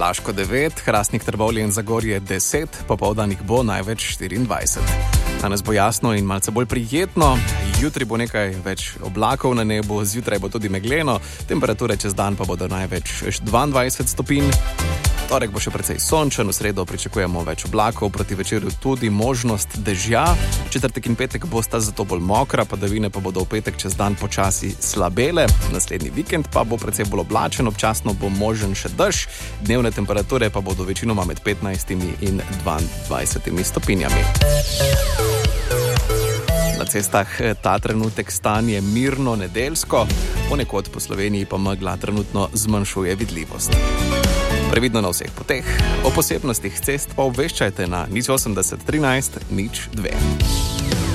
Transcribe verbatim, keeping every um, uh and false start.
Laško devet, Hrastnik, Trbovlje in Zagorje deset, popoldanih bo največ štiriindvajset. Danes bo jasno in malce bolj prijetno, jutri bo nekaj več oblakov na nebu, zjutraj bo tudi megleno, temperature čez dan pa bodo največ dvaindvajset stopinj. Torek bo še precej sončen, v sredo pričakujemo več oblakov, proti večeru tudi možnost dežja. Četrtek in petek bosta zato bolj mokra, padavine pa bodo v petek čez dan počasi slabele. Naslednji vikend pa bo precej bolj oblačen, občasno bo možen še dež, dnevne temperature pa bodo večinoma med petnajstimi in dvaindvajsetimi stopinjami. Na cestah ta trenutek stanje mirno nedeljsko, ponekod po Sloveniji pa megla trenutno zmanjšuje vidljivost. Previdno na vseh poteh, o posebnostih cest pa obveščajte na nič osemdeset trinajst nič dve.